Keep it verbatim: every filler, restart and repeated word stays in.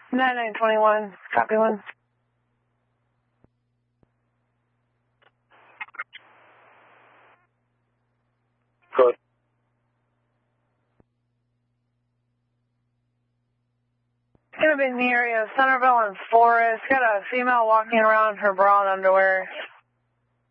nine nine twenty-one, copy one. Good. It's gonna be in the area of Centerville and Forest. Got a female walking around in her bra and underwear.